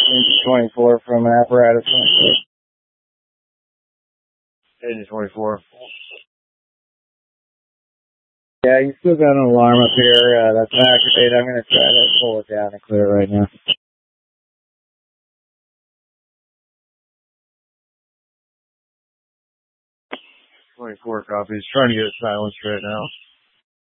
Engine 24 from apparatus. Engine 24. Yeah, you still got an alarm up here. That's activated. I'm going to try to pull it down and clear it right now. 24 copies. Trying to get it silenced right now.